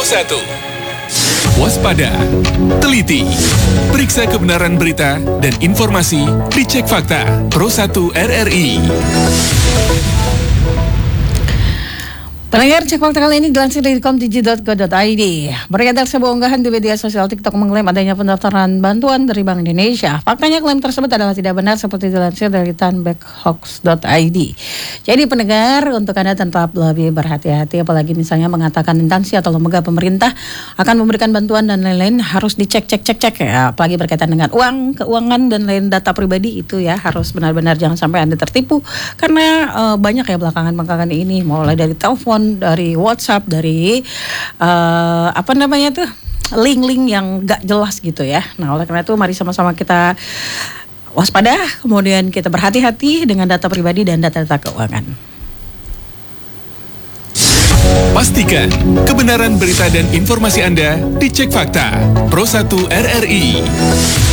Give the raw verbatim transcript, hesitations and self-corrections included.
satu. Waspada, teliti, periksa kebenaran berita dan informasi, dicek fakta. Pro satu R R I. Pendengar, cek fakta kali ini dilansir dari komdigi titik go titik i d. Beredar sebuah unggahan di media sosial TikTok mengklaim adanya pendaftaran bantuan dari Bank Indonesia. Faktanya klaim tersebut adalah tidak benar seperti dilansir dari tanbackhoax titik i d. Jadi pendengar, untuk Anda tetap lebih berhati-hati, apalagi misalnya mengatakan instansi atau lembaga pemerintah akan memberikan bantuan dan lain-lain, harus dicek-cek-cek-cek ya, apalagi berkaitan dengan uang, keuangan dan lain data pribadi itu ya, harus benar-benar jangan sampai Anda tertipu karena uh, banyak ya belakangan-belakangan ini, mulai dari telepon, dari WhatsApp, dari uh, apa namanya tuh, link-link yang gak jelas gitu ya. Nah, oleh karena itu mari sama-sama kita waspada, kemudian kita berhati-hati dengan data pribadi dan data-data keuangan. Pastikan kebenaran berita dan informasi Anda dicek fakta. Pro satu R R I.